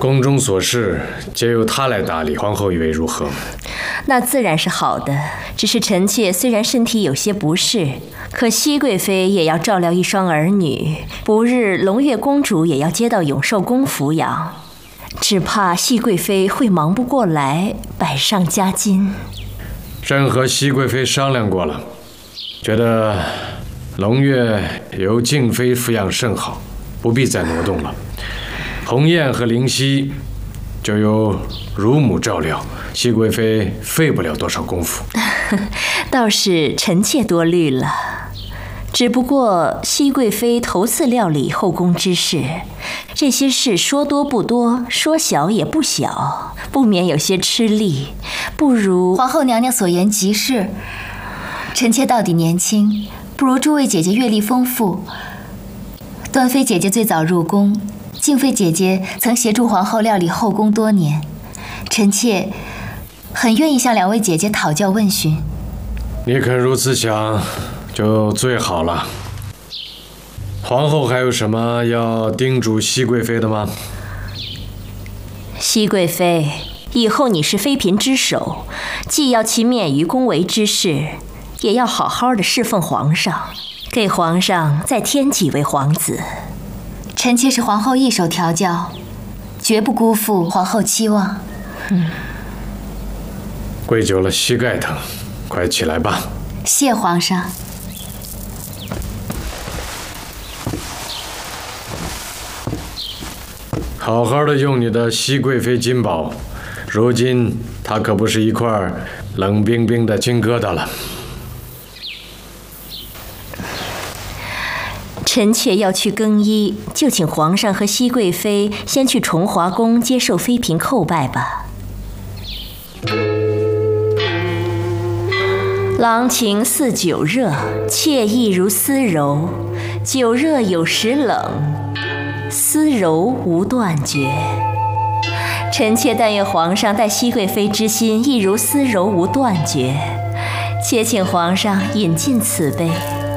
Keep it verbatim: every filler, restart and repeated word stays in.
宫中所事皆由他来打理，皇后以为如何？ 那自然是好的。只是臣妾虽然身体有些不适，可熹贵妃也要照料一双儿女，不日胧月公主也要接到永寿宫抚养，只怕熹贵妃会忙不过来，百上加斤。 朕和熹贵妃商量过了，觉得胧月由静妃抚养甚好，不必再挪动了。鸿雁和灵犀就由乳母照料，熹贵妃费不了多少功夫。 倒是臣妾多虑了。只不过熹贵妃头次料理后宫之事，这些事说多不多，说小也不小，不免有些吃力。不如皇后娘娘所言极是，臣妾到底年轻，不如诸位姐姐阅历丰富。端妃姐姐最早入宫，静妃姐姐曾协助皇后料理后宫多年，臣妾很愿意向两位姐姐讨教问询。 你肯如此想，就最好了。皇后还有什么要叮嘱熹贵妃的吗？ 熹贵妃，以后你是妃嫔之首，既要勤勉于宫闱之事，也要好好的侍奉皇上，给皇上再添几位皇子。 臣妾是皇后一手调教，绝不辜负皇后期望。 嗯， 跪久了膝盖疼，快起来吧。 谢皇上。 好好的用你的熹贵妃金宝，如今她可不是一块冷冰冰的金疙瘩了。 臣妾要去更衣，就请皇上和熹贵妃先去崇华宫接受妃嫔叩拜吧。郎情似酒热，妾意如丝柔。酒热有时冷，丝柔无断绝。臣妾但愿皇上待熹贵妃之心亦如丝柔无断绝，且请皇上饮尽此杯。